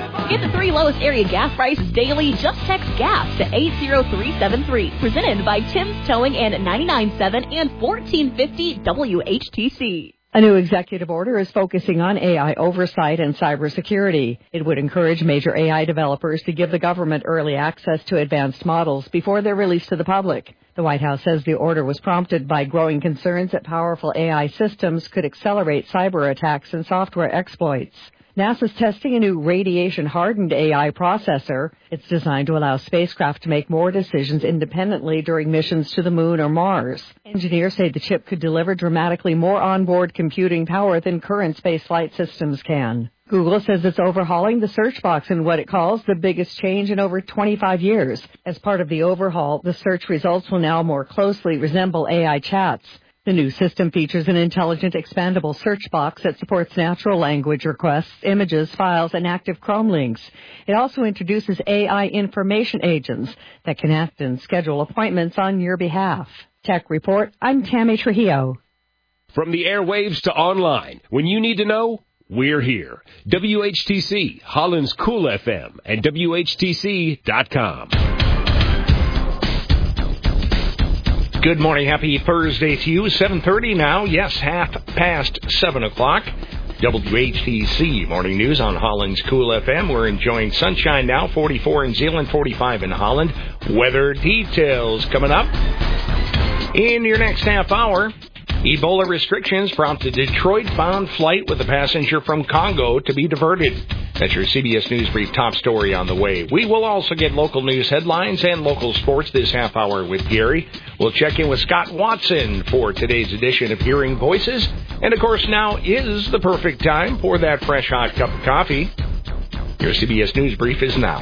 Get the 3 lowest area gas prices daily. Just text GAS to 80373. Presented by Tim's Towing and 99.7 and 1450 WHTC. A new executive order is focusing on AI oversight and cybersecurity. It would encourage major AI developers to give the government early access to advanced models before they're released to the public. The White House says the order was prompted by growing concerns that powerful AI systems could accelerate cyber attacks and software exploits. NASA's testing a new radiation-hardened AI processor. It's designed to allow spacecraft to make more decisions independently during missions to the Moon or Mars. Engineers say the chip could deliver dramatically more onboard computing power than current spaceflight systems can. Google says it's overhauling the search box in what it calls the biggest change in over 25 years. As part of the overhaul, the search results will now more closely resemble AI chats. The new system features an intelligent, expandable search box that supports natural language requests, images, files, and active Chrome links. It also introduces AI information agents that can act and schedule appointments on your behalf. Tech Report, I'm Tammy Trujillo. From the airwaves to online, when you need to know, we're here. WHTC, Holland's Cool FM, and WHTC.com. Good morning. Happy Thursday to you. 7:30 now. Yes, 7:30. WHTC Morning News on Holland's Cool FM. We're enjoying sunshine now. 44 in Zeeland, 45 in Holland. Weather details coming up in your next half hour. Ebola restrictions prompt a Detroit-bound flight with a passenger from Congo to be diverted. That's your CBS News Brief top story on the way. We will also get local news headlines and local sports this half hour with Gary. We'll check in with Scott Watson for today's edition of Hearing Voices. And, of course, now is the perfect time for that fresh, hot cup of coffee. Your CBS News Brief is now.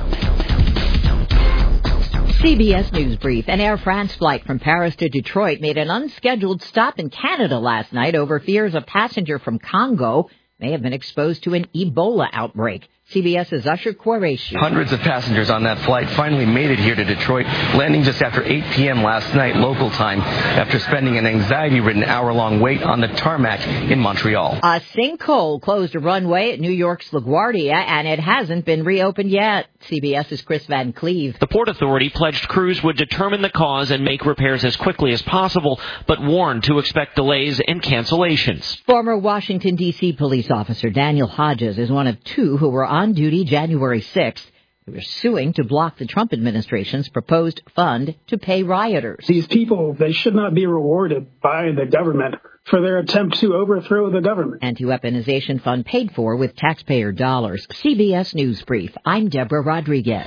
CBS News Brief. An Air France flight from Paris to Detroit made an unscheduled stop in Canada last night over fears a passenger from Congo may have been exposed to an Ebola outbreak. CBS's Usher Qureshi. Hundreds of passengers on that flight finally made it here to Detroit, landing just after 8 p.m. last night local time after spending an anxiety-ridden hour-long wait on the tarmac in Montreal. A sinkhole closed a runway at New York's LaGuardia, and it hasn't been reopened yet. CBS's Chris Van Cleve. The Port Authority pledged crews would determine the cause and make repairs as quickly as possible, but warned to expect delays and cancellations. Former Washington, D.C. police officer Daniel Hodges is one of two who were on duty January 6th. They were suing to block the Trump administration's proposed fund to pay rioters. These people, they should not be rewarded by the government for their attempt to overthrow the government. Anti-weaponization fund paid for with taxpayer dollars. CBS News Brief. I'm Deborah Rodriguez.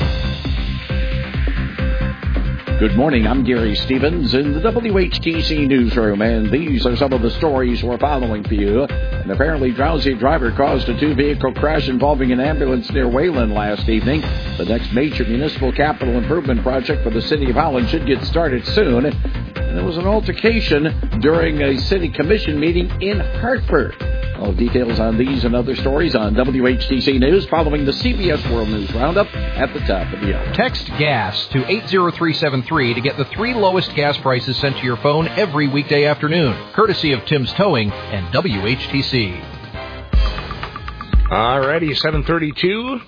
Good morning, I'm Gary Stevens in the WHTC newsroom, and these are some of the stories we're following for you. An apparently drowsy driver caused a two-vehicle crash involving an ambulance near Wayland last evening. The next major municipal capital improvement project for the city of Holland should get started soon. And there was an altercation during a city commission meeting in Hartford. All details on these and other stories on WHTC News following the CBS World News Roundup at the top of the hour. Text GAS to 80373 to get the 3 lowest gas prices sent to your phone every weekday afternoon, courtesy of Tim's Towing and WHTC. Alrighty, 7:32.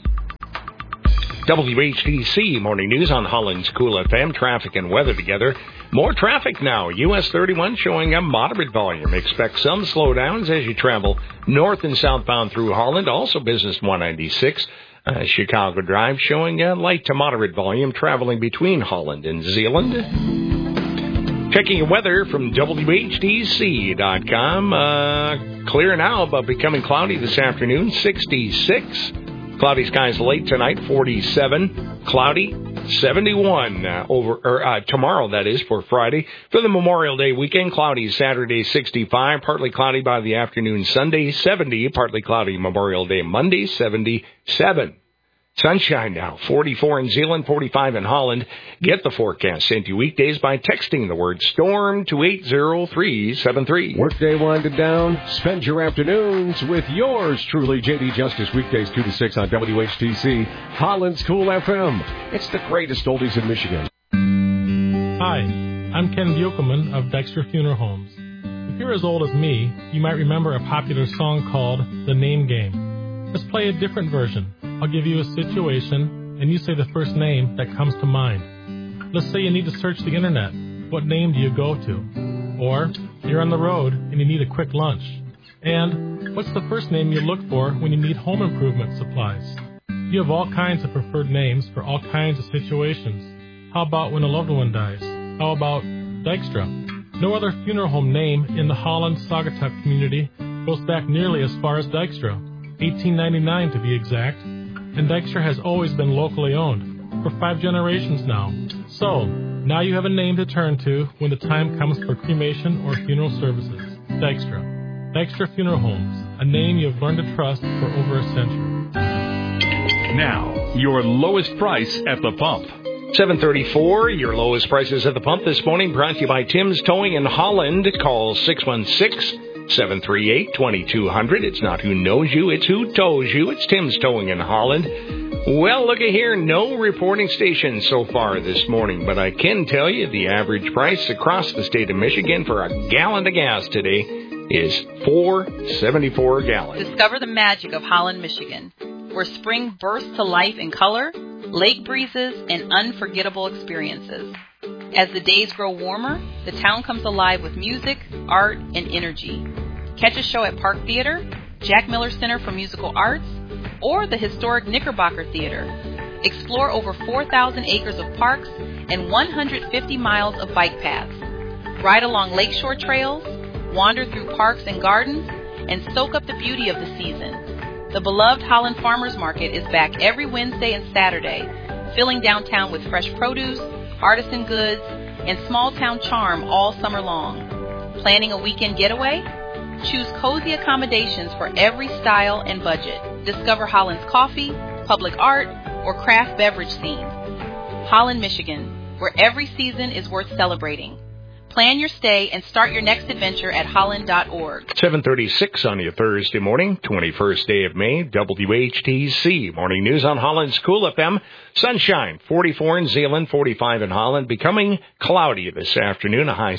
WHTC Morning News on Holland's Cool FM. Traffic and weather together. More traffic now. US 31 showing a moderate volume. Expect some slowdowns as you travel north and southbound through Holland. Also Business 196. Chicago Drive showing a light to moderate volume traveling between Holland and Zeeland. Checking your weather from WHTC.com. Clear now, but becoming cloudy this afternoon. 66. Cloudy skies late tonight, 47. Cloudy, 71 tomorrow, that is, for Friday. For the Memorial Day weekend, cloudy Saturday, 65. Partly cloudy by the afternoon Sunday, 70. Partly cloudy Memorial Day Monday, 77. Sunshine now, 44 in Zeeland, 45 in Holland. Get the forecast sent to you weekdays by texting the word STORM to 80373. Workday winded down. Spend your afternoons with yours truly, J.D. Justice, weekdays 2 to 6 on WHTC, Holland's Cool FM. It's the greatest oldies in Michigan. Hi, I'm Ken Biokelman of Dexter Funeral Homes. If you're as old as me, you might remember a popular song called The Name Game. Let's play a different version. I'll give you a situation, and you say the first name that comes to mind. Let's say you need to search the internet. What name do you go to? Or you're on the road and you need a quick lunch. And what's the first name you look for when you need home improvement supplies? You have all kinds of preferred names for all kinds of situations. How about when a loved one dies? How about Dykstra? No other funeral home name in the Holland-Saugatuck community goes back nearly as far as Dykstra, 1899 to be exact, and Dykstra has always been locally owned, for 5 generations now. So, now you have a name to turn to when the time comes for cremation or funeral services. Dykstra. Dykstra Funeral Homes, a name you have learned to trust for over a century. Now, your lowest price at the pump. 734, your lowest prices at the pump this morning, brought to you by Tim's Towing in Holland. Call 616-738-2200. It's not who knows you, it's who tows you. It's Tim's Towing in Holland. Well, look at here, no reporting stations so far this morning, but I can tell you the average price across the state of Michigan for a gallon of gas today is $4.74 a gallon. Discover the magic of Holland, Michigan, where spring bursts to life in color, lake breezes, and unforgettable experiences. As the days grow warmer, the town comes alive with music, art, and energy. Catch a show at Park Theater, Jack Miller Center for Musical Arts, or the historic Knickerbocker Theater. Explore over 4,000 acres of parks and 150 miles of bike paths. Ride along lakeshore trails, wander through parks and gardens, and soak up the beauty of the season. The beloved Holland Farmers Market is back every Wednesday and Saturday, filling downtown with fresh produce, artisan goods, and small-town charm all summer long. Planning a weekend getaway? Choose cozy accommodations for every style and budget. Discover Holland's coffee, public art, or craft beverage scene. Holland, Michigan, where every season is worth celebrating. Plan your stay and start your next adventure at holland.org. 736 on your Thursday morning, 21st day of May, WHTC. Morning news on Holland's Cool FM. Sunshine, 44 in Zeeland, 45 in Holland. Becoming cloudy this afternoon, a high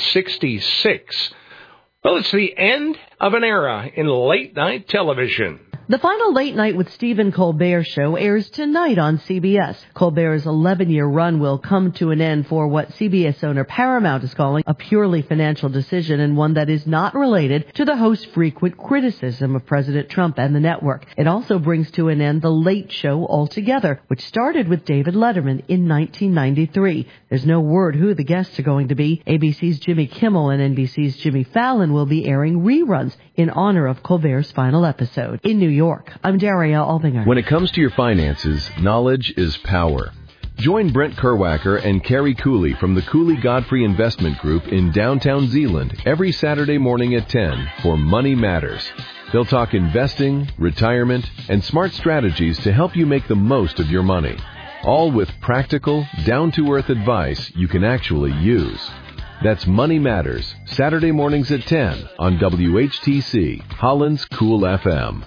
66. Well, it's the end of an era in late-night television. The final Late Night with Stephen Colbert show airs tonight on CBS. Colbert's 11-year run will come to an end for what CBS owner Paramount is calling a purely financial decision, and one that is not related to the host's frequent criticism of President Trump and the network. It also brings to an end The Late Show altogether, which started with David Letterman in 1993. There's no word who the guests are going to be. ABC's Jimmy Kimmel and NBC's Jimmy Fallon will be airing reruns in honor of Colbert's final episode. In New York, I'm Daria Albinger. When it comes to your finances, knowledge is power. Join Brent Kerwacker and Carrie Cooley from the Cooley Godfrey Investment Group in downtown Zeeland every Saturday morning at 10 for Money Matters. They'll talk investing, retirement, and smart strategies to help you make the most of your money. All with practical, down-to-earth advice you can actually use. That's Money Matters, Saturday mornings at 10 on WHTC, Holland's Cool FM.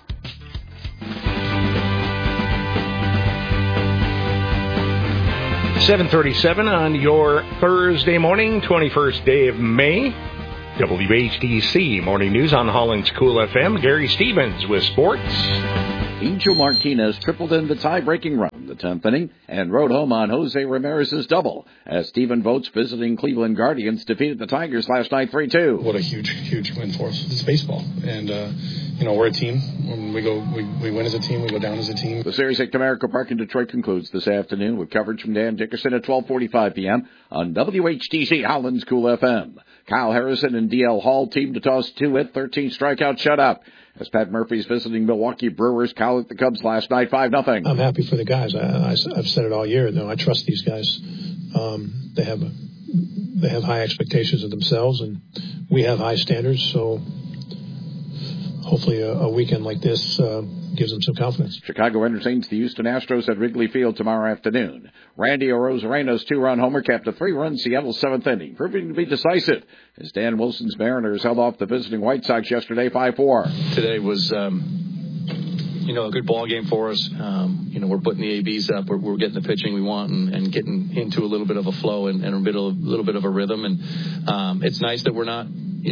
$7:37 on your Thursday morning, 21st day of May. WHTC Morning News on Holland's Cool FM. Gary Stevens with sports. Angel Martinez tripled in the tie-breaking run the 10th inning and rode home on Jose Ramirez's double as Stephen Vogt's visiting Cleveland Guardians defeated the Tigers last night 3-2. What a huge win for us. It's baseball. And, we're a team. When we win as a team, we go down as a team. The series at Comerica Park in Detroit concludes this afternoon with coverage from Dan Dickerson at 12:45 p.m. on WHTC Holland's Cool FM. Kyle Harrison and D.L. Hall team to toss 2-hit, 13 strikeout shutout. As Pat Murphy's visiting Milwaukee Brewers, Kyle at the Cubs last night 5-0. I'm happy for the guys. I've said it all year. I trust these guys. They have high expectations of themselves, and we have high standards. So hopefully a weekend like this gives them some confidence. Chicago entertains the Houston Astros at Wrigley Field tomorrow afternoon. Randy Orozarena's 2-run homer capped a 3-run Seattle 7th inning, proving to be decisive as Dan Wilson's Mariners held off the visiting White Sox yesterday 5-4. Today was, a good ball game for us. We're putting the ABs up. We're getting the pitching we want and getting into a little bit of a flow and a little bit of a rhythm. And it's nice that we're not,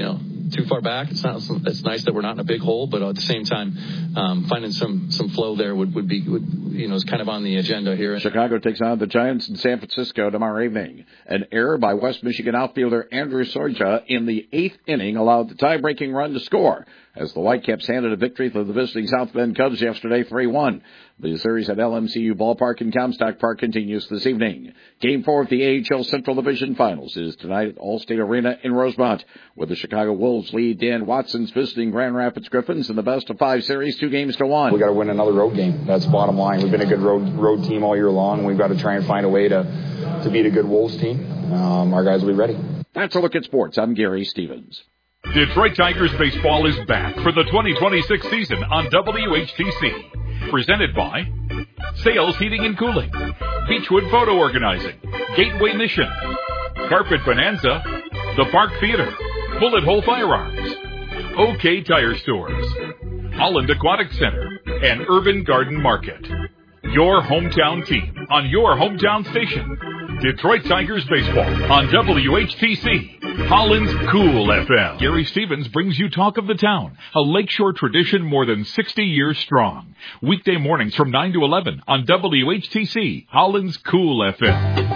too far back. It's nice that we're not in a big hole, but at the same time, finding some flow there would be is kind of on the agenda here. Chicago takes on the Giants in San Francisco tomorrow evening. An error by West Michigan outfielder Andrew Sorja in the 8th inning allowed the tie-breaking run to score as the Whitecaps handed a victory to the visiting South Bend Cubs yesterday 3-1. The series at LMCU Ballpark in Comstock Park continues this evening. Game 4 of the AHL Central Division Finals is tonight at Allstate Arena in Rosemont, where the Chicago Wolves lead Dan Watson's visiting Grand Rapids Griffins in the best-of-5 series 2-1. We got to win another road game. That's the bottom line. We've been a good road team all year long. We've got to try and find a way to beat a good Wolves team. Our guys will be ready. That's a look at sports. I'm Gary Stevens. Detroit Tigers baseball is back for the 2026 season on WHTC. Presented by Sales Heating and Cooling, Beechwood Photo Organizing, Gateway Mission, Carpet Bonanza, The Park Theater, Bullet Hole Firearms, OK Tire Stores, Holland Aquatic Center, and Urban Garden Market. Your hometown team on your hometown station. Detroit Tigers baseball on WHTC, Holland's Cool FM. Gary Stevens brings you Talk of the Town, a lakeshore tradition more than 60 years strong. Weekday mornings from 9 to 11 on WHTC, Holland's Cool FM.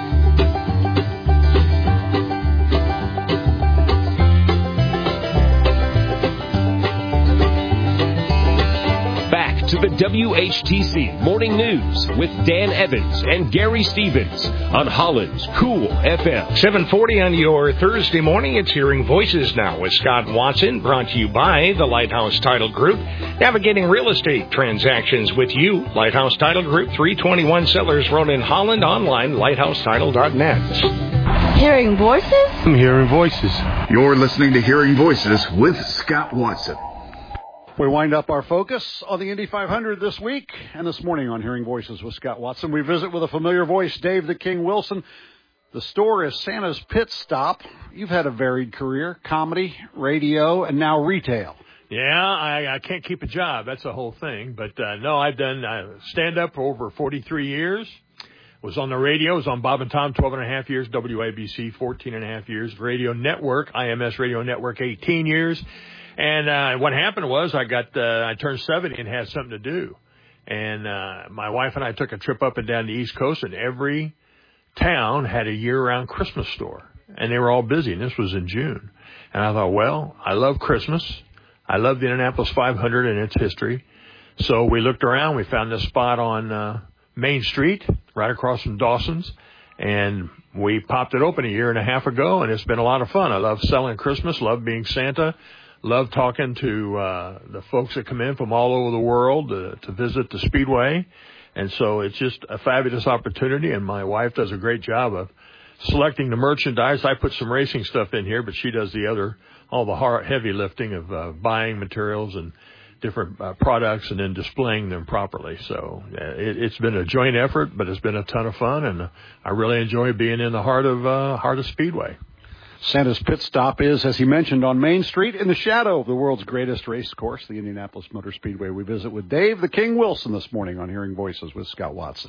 To the WHTC Morning News with Dan Evans and Gary Stevens on Holland's Cool FM. 7:40 on your Thursday morning. It's Hearing Voices now with Scott Watson, brought to you by the Lighthouse Title Group. Navigating real estate transactions with you. Lighthouse Title Group, 321 Settlers Road in Holland. Online, lighthousetitle.net. Hearing Voices? I'm Hearing Voices. You're listening to Hearing Voices with Scott Watson. We wind up our focus on the Indy 500 this week, and this morning on Hearing Voices with Scott Watson, we visit with a familiar voice, Dave the King Wilson. The store is Santa's Pit Stop. You've had a varied career, comedy, radio, and now retail. Yeah, I can't keep a job. That's the whole thing. But, no, I've done stand-up for over 43 years. Was on the radio, was on Bob and Tom 12 and a half years, WABC 14 and a half years, Radio Network, IMS Radio Network 18 years. And what happened was I turned 70 and had something to do. And my wife and I took a trip up and down the East Coast, and every town had a year-round Christmas store. And they were all busy, and this was in June. And I thought, well, I love Christmas. I love the Indianapolis 500 and its history. So we looked around. We found this spot on Main Street, right across from Dawson's. And we popped it open a year and a half ago, and it's been a lot of fun. I love selling Christmas, love being Santa. Love talking to the folks that come in from all over the world to visit the Speedway. And so it's just a fabulous opportunity, and my wife does a great job of selecting the merchandise. I put some racing stuff in here, but she does all the heavy lifting of buying materials and different products and then displaying them properly. So it's been a joint effort, but it's been a ton of fun, and I really enjoy being in the heart of Speedway. Santa's Pit Stop is, as he mentioned, on Main Street in the shadow of the world's greatest race course, the Indianapolis Motor Speedway. We visit with Dave the King Wilson this morning on Hearing Voices with Scott Watson.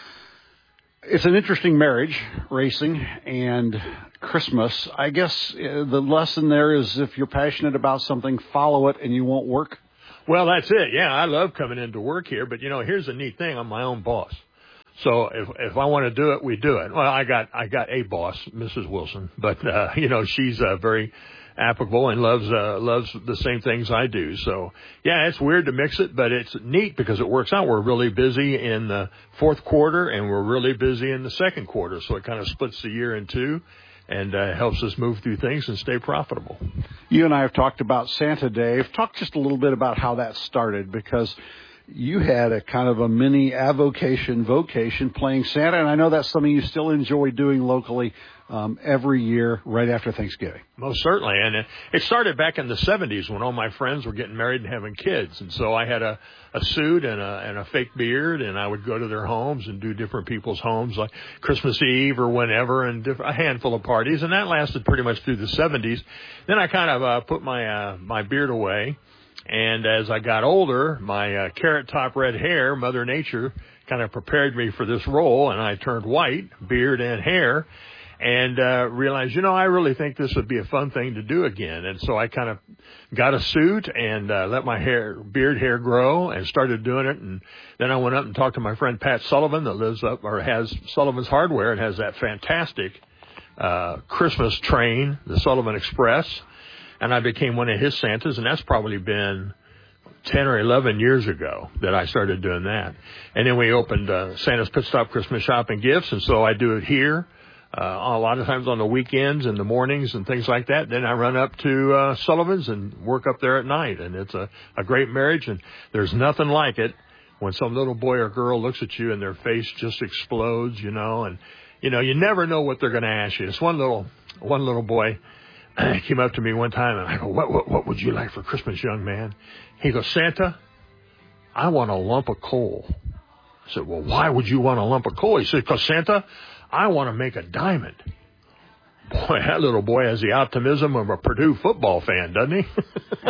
It's an interesting marriage, racing and Christmas. I guess the lesson there is if you're passionate about something, follow it and you won't work. Well, that's it. Yeah, I love coming into work here, but, here's the neat thing. I'm my own boss. So if I want to do it, we do it. Well, I got a boss, Mrs. Wilson, but she's very applicable and loves the same things I do. So yeah, it's weird to mix it, but it's neat because it works out. We're really busy in the fourth quarter and we're really busy in the second quarter. So it kind of splits the year in two and helps us move through things and stay profitable. You and I have talked about Santa, Dave. Talk just a little bit about how that started, because you had a kind of a mini vocation playing Santa, and I know that's something you still enjoy doing locally every year right after Thanksgiving. Most certainly, and it started back in the 70s when all my friends were getting married and having kids, and so I had a suit and a fake beard, and I would go to their homes and do different people's homes, like Christmas Eve or whenever, and a handful of parties, and that lasted pretty much through the 70s. Then I kind of put my beard away. And as I got older, my carrot top red hair, Mother Nature, kind of prepared me for this role, and I turned white, beard and hair. and realized, I really think this would be a fun thing to do again. And so I kind of got a suit and let my beard hair grow and started doing it. And then I went up and talked to my friend Pat Sullivan that lives up or has Sullivan's Hardware and has that fantastic Christmas train, the Sullivan Express. And I became one of his Santas, and that's probably been 10 or 11 years ago that I started doing that. And then we opened Santa's Pit Stop Christmas Shopping Gifts, and so I do it here a lot of times on the weekends and the mornings and things like that. Then I run up to Sullivan's and work up there at night, and it's a great marriage, and there's nothing like it when some little boy or girl looks at you and their face just explodes, and, you never know what they're going to ask you. It's one little boy came up to me one time, and I go, what would you like for Christmas, young man? He goes, Santa, I want a lump of coal. I said, well, why would you want a lump of coal? He said, because, Santa, I want to make a diamond. Boy, that little boy has the optimism of a Purdue football fan, doesn't he?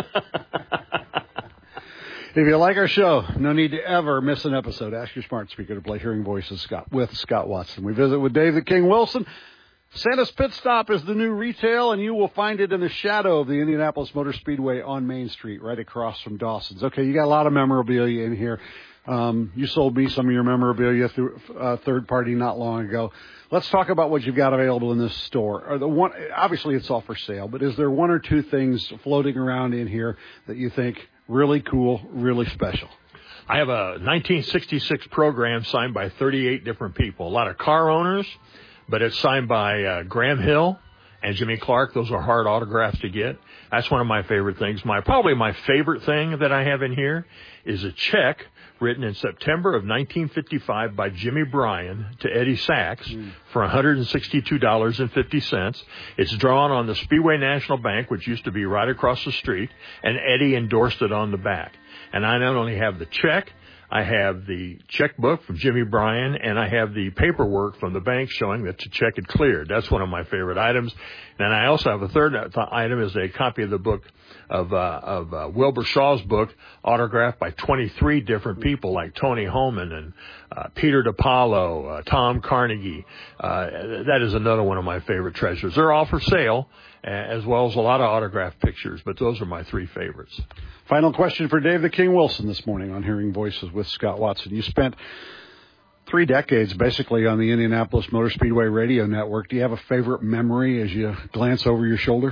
If you like our show, no need to ever miss an episode. Ask your smart speaker to play Hearing Voices with Scott Watson. We visit with Dave the King Wilson. Santa's Pit Stop is the new retail, and you will find it in the shadow of the Indianapolis Motor Speedway on Main Street, right across from Dawson's. Okay, you got a lot of memorabilia in here. You sold me some of your memorabilia through third party not long ago. Let's talk about what you've got available in this store. Obviously, it's all for sale, but is there one or two things floating around in here that you think really cool, really special? I have a 1966 program signed by 38 different people, a lot of car owners. But it's signed by Graham Hill and Jimmy Clark. Those are hard autographs to get. That's one of my favorite things. Probably my favorite thing that I have in here is a check written in September of 1955 by Jimmy Bryan to Eddie Sachs for $162.50. It's drawn on the Speedway National Bank, which used to be right across the street, and Eddie endorsed it on the back. And I not only have the check, I have the checkbook from Jimmy Bryan, and I have the paperwork from the bank showing that the check had cleared. That's one of my favorite items. And I also have a third item is a copy of the book of Wilbur Shaw's book, autographed by 23 different people like Tony Holman and Peter DiPaolo, Tom Carnegie. That is another one of my favorite treasures. They're all for sale, as well as a lot of autographed pictures, but those are my three favorites. Final question for Dave the King Wilson this morning on Hearing Voices with Scott Watson. You spent 3 decades basically on the Indianapolis Motor Speedway radio network. Do you have a favorite memory as you glance over your shoulder?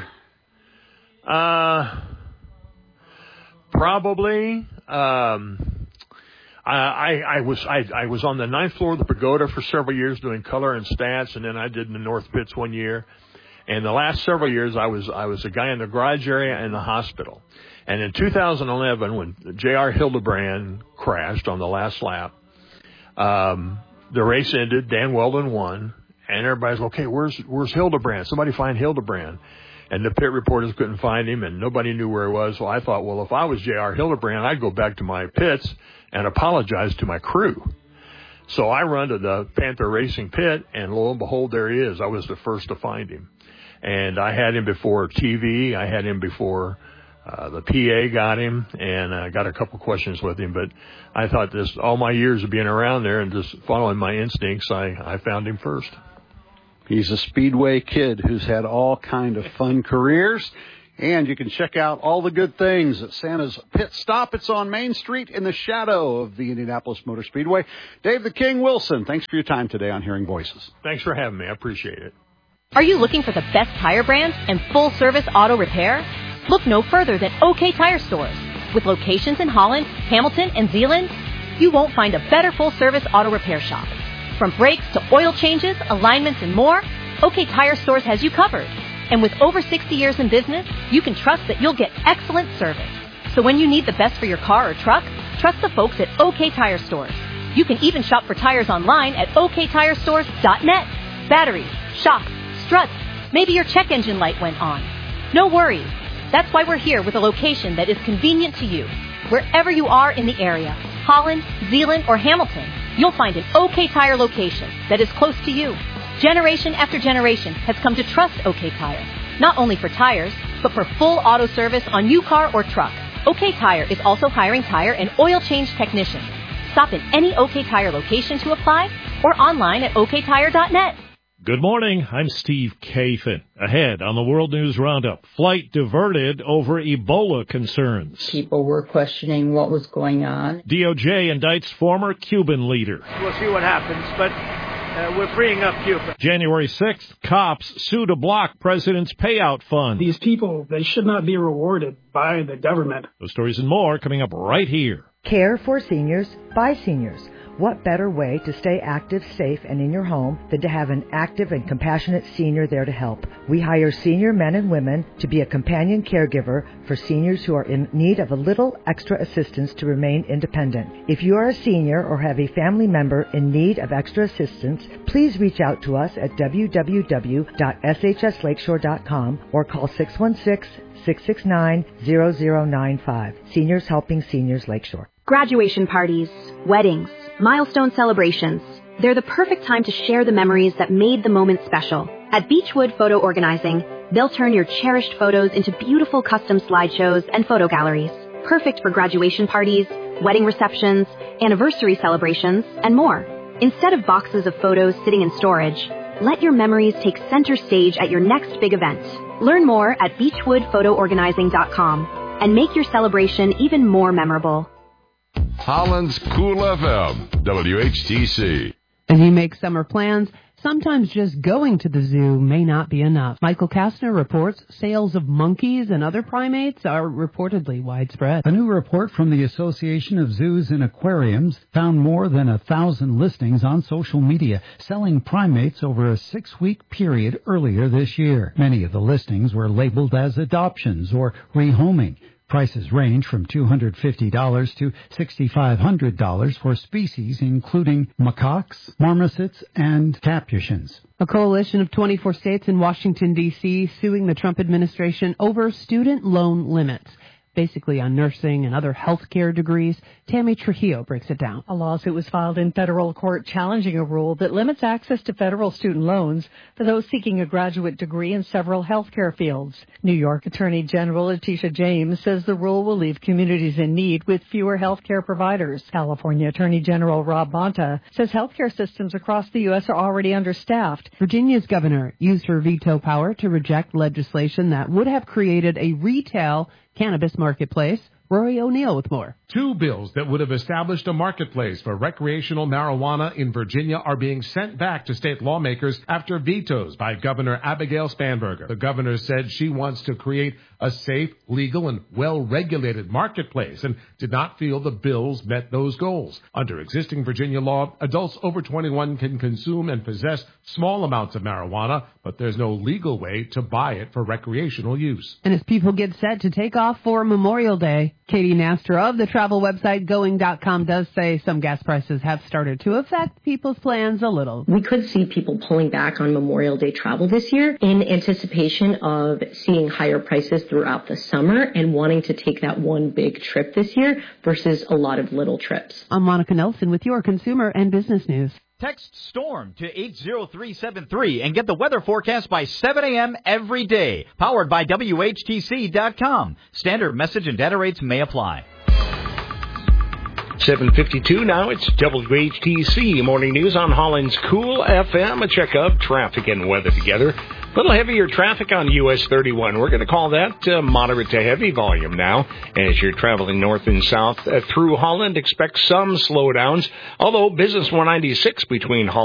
Probably. I was on the 9th floor of the Pagoda for several years doing color and stats, and then I did in the North Pits one year. And the last several years, I was a guy in the garage area and the hospital. And in 2011, when J.R. Hildebrand crashed on the last lap, the race ended. Dan Weldon won, and everybody's okay. Where's Hildebrand? Somebody find Hildebrand. And the pit reporters couldn't find him, and nobody knew where he was. So I thought, well, if I was J.R. Hildebrand, I'd go back to my pits and apologize to my crew. So I run to the Panther Racing pit, and lo and behold, there he is. I was the first to find him. And I had him before TV. I had him before the PA got him, and I got a couple questions with him. But I thought all my years of being around there and just following my instincts, I found him first. He's a Speedway kid who's had all kind of fun careers. And you can check out all the good things at Santa's Pit Stop. It's on Main Street in the shadow of the Indianapolis Motor Speedway. Dave the King Wilson, thanks for your time today on Hearing Voices. Thanks for having me. I appreciate it. Are you looking for the best tire brands and full-service auto repair? Look no further than OK Tire Stores. With locations in Holland, Hamilton, and Zeeland, you won't find a better full-service auto repair shop. From brakes to oil changes, alignments, and more, OK Tire Stores has you covered. And with over 60 years in business, you can trust that you'll get excellent service. So when you need the best for your car or truck, trust the folks at OK Tire Stores. You can even shop for tires online at oktirestores.net. Batteries, shocks, struts, maybe your check engine light went on. No worries. That's why we're here with a location that is convenient to you. Wherever you are in the area, Holland, Zeeland, or Hamilton, you'll find an OK Tire location that is close to you. Generation after generation has come to trust OK Tire, not only for tires, but for full auto service on your car or truck. OK Tire is also hiring tire and oil change technicians. Stop in any OK Tire location to apply or online at oktire.net. Good morning. I'm Steve Kathan. Ahead on the World News Roundup, flight diverted over Ebola concerns. People were questioning what was going on. DOJ indicts former Cuban leader. We'll see what happens, but we're freeing up Cuba. January 6th, cops sue to block president's payout fund. These people, they should not be rewarded by the government. Those stories and more coming up right here. Care for seniors by seniors. What better way to stay active, safe, and in your home than to have an active and compassionate senior there to help? We hire senior men and women to be a companion caregiver for seniors who are in need of a little extra assistance to remain independent. If you are a senior or have a family member in need of extra assistance, please reach out to us at www.shslakeshore.com or call 616-669-0095. Seniors Helping Seniors Lakeshore. Graduation parties, weddings, milestone celebrations. They're the perfect time to share the memories that made the moment special. At Beechwood Photo Organizing, they'll turn your cherished photos into beautiful custom slideshows and photo galleries. Perfect for graduation parties, wedding receptions, anniversary celebrations, and more. Instead of boxes of photos sitting in storage, let your memories take center stage at your next big event. Learn more at beechwoodphotoorganizing.com and make your celebration even more memorable. Holland's Cool FM, WHTC. As you make summer plans, sometimes just going to the zoo may not be enough. Michael Kastner reports sales of monkeys and other primates are reportedly widespread. A new report from the Association of Zoos and Aquariums found more than 1,000 listings on social media selling primates over a 6-week period earlier this year. Many of the listings were labeled as adoptions or rehoming. Prices range from $250 to $6,500 for species including macaques, marmosets, and capuchins. A coalition of 24 states in Washington, D.C. suing the Trump administration over student loan limits, basically on nursing and other healthcare degrees. Tammy Trujillo breaks it down. A lawsuit was filed in federal court challenging a rule that limits access to federal student loans for those seeking a graduate degree in several healthcare fields. New York Attorney General Letitia James says the rule will leave communities in need with fewer healthcare providers. California Attorney General Rob Bonta says healthcare systems across the U.S. are already understaffed. Virginia's governor used her veto power to reject legislation that would have created a retail cannabis marketplace. Rory O'Neill with more. 2 bills that would have established a marketplace for recreational marijuana in Virginia are being sent back to state lawmakers after vetoes by Governor Abigail Spanberger. The governor said she wants to create a safe, legal, and well-regulated marketplace and did not feel the bills met those goals. Under existing Virginia law, adults over 21 can consume and possess small amounts of marijuana, but there's no legal way to buy it for recreational use. And as people get set to take off for Memorial Day, Katie Nastor of the travel website Going.com does say some gas prices have started to affect people's plans a little. We could see people pulling back on Memorial Day travel this year in anticipation of seeing higher prices throughout the summer and wanting to take that one big trip this year versus a lot of little trips. I'm Monica Nelson with your consumer and business news. Text STORM to 80373 and get the weather forecast by 7 a.m. every day. Powered by WHTC.com. Standard message and data rates may apply. 7:52 now. It's WHTC Morning News on Holland's Cool FM. A check of traffic and weather together. A little heavier traffic on US 31. We're going to call that moderate to heavy volume now. As you're traveling north and south through Holland, expect some slowdowns. Although Business 196 between Holland